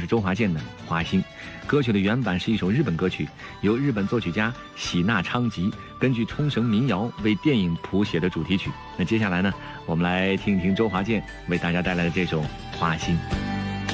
就是周华健的《花心》。歌曲的原版是一首日本歌曲，由日本作曲家喜纳昌吉根据冲绳民谣为电影谱写的主题曲。那接下来呢，我们来听一听周华健为大家带来的这首《花心》。